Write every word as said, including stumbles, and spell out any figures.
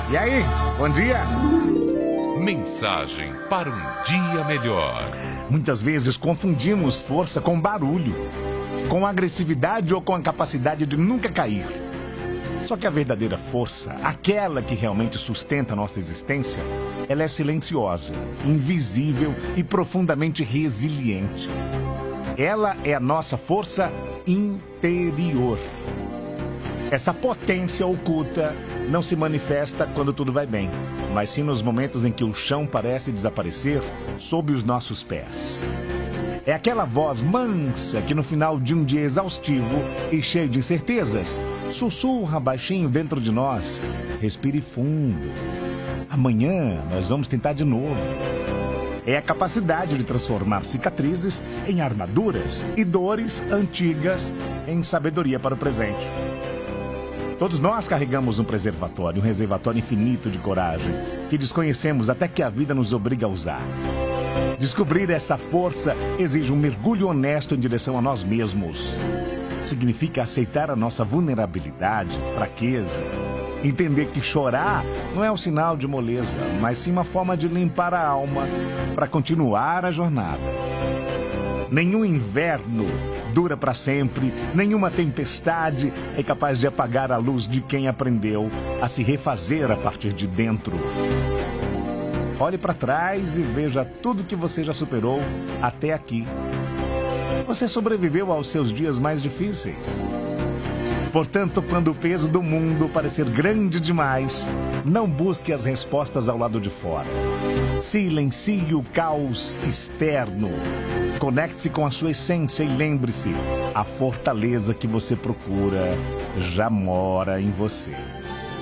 E aí, bom dia? Mensagem para um dia melhor. Muitas vezes confundimos força com barulho, com agressividade ou com a capacidade de nunca cair. Só que a verdadeira força, aquela que realmente sustenta a nossa existência, ela é silenciosa, invisível e profundamente resiliente. Ela é a nossa força interior. Essa potência oculta não se manifesta quando tudo vai bem, mas sim nos momentos em que o chão parece desaparecer sob os nossos pés. É aquela voz mansa que no final de um dia exaustivo e cheio de incertezas, sussurra baixinho dentro de nós: respire fundo. Amanhã nós vamos tentar de novo. É a capacidade de transformar cicatrizes em armaduras e dores antigas em sabedoria para o presente. Todos nós carregamos um preservatório, um reservatório infinito de coragem, que desconhecemos até que a vida nos obriga a usar. Descobrir essa força exige um mergulho honesto em direção a nós mesmos. Significa aceitar a nossa vulnerabilidade, fraqueza. Entender que chorar não é um sinal de moleza, mas sim uma forma de limpar a alma para continuar a jornada. Nenhum inverno dura para sempre, nenhuma tempestade é capaz de apagar a luz de quem aprendeu a se refazer a partir de dentro. Olhe para trás e veja tudo que você já superou até aqui. Você sobreviveu aos seus dias mais difíceis. Portanto, quando o peso do mundo parecer grande demais, não busque as respostas ao lado de fora. Silencie o caos externo. Conecte-se com a sua essência e lembre-se, a fortaleza que você procura já mora em você.